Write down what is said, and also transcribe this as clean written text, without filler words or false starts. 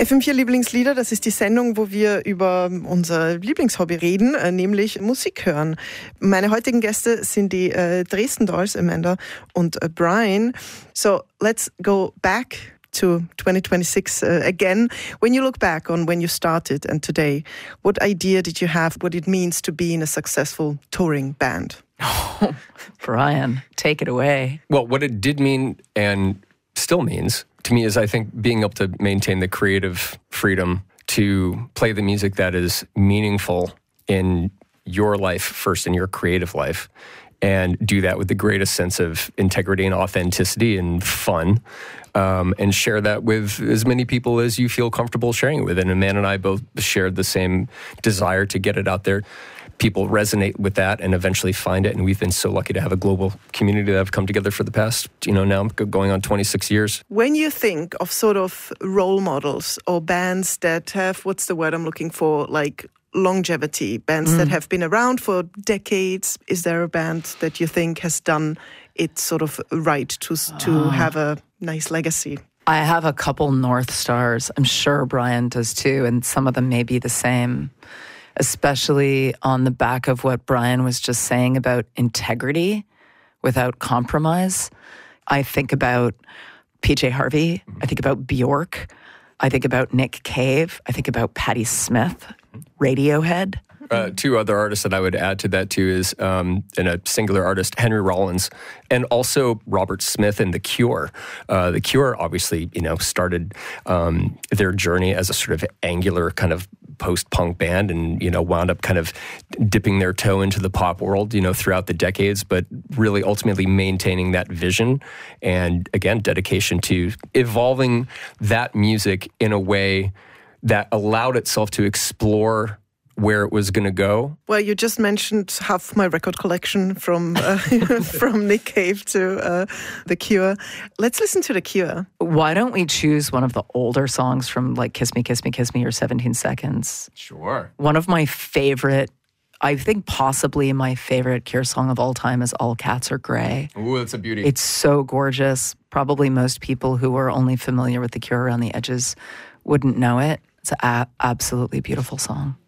FM4 Lieblingslieder, das ist die Sendung, wo wir über unser Lieblingshobby reden, nämlich Musik hören. Meine heutigen Gäste sind die Dresden Dolls, Amanda und Brian. So let's go back to 2026 again. When you look back on when you started and today, what idea did you have what it means to be in a successful touring band? Oh, Brian, take it away. Well, what it did mean and still means to me is I think being able to maintain the creative freedom to play the music that is meaningful in your life first, in your creative life, and do that with the greatest sense of integrity and authenticity and fun, and share that with as many people as you feel comfortable sharing it with. And Amanda and I both shared the same desire to get it out there. People resonate with that and eventually find it. And we've been so lucky to have a global community that have come together for the past, now going on 26 years. When you think of sort of role models or bands that have, what's the word I'm looking for, like longevity, bands that have been around for decades, is there a band that you think has done it sort of right to have a nice legacy? I have a couple North Stars. I'm sure Brian does too, and some of them may be the same. Especially on the back of what Brian was just saying about integrity without compromise. I think about PJ Harvey. I think about Bjork. I think about Nick Cave. I think about Patti Smith, Radiohead. Two other artists that I would add to that too is, and a singular artist, Henry Rollins, and also Robert Smith and The Cure. The Cure obviously, started their journey as a sort of angular kind of post-punk band and, wound up kind of dipping their toe into the pop world, throughout the decades, but really ultimately maintaining that vision and, again, dedication to evolving that music in a way that allowed itself to explore where it was going to go. Well, you just mentioned half my record collection from from Nick Cave to The Cure. Let's listen to The Cure. Why don't we choose one of the older songs from like Kiss Me, Kiss Me, Kiss Me or 17 Seconds? Sure. One of my favorite, I think possibly my favorite Cure song of all time is All Cats Are Grey. Ooh, that's a beauty. It's so gorgeous. Probably most people who are only familiar with The Cure around the edges wouldn't know it. It's an absolutely beautiful song.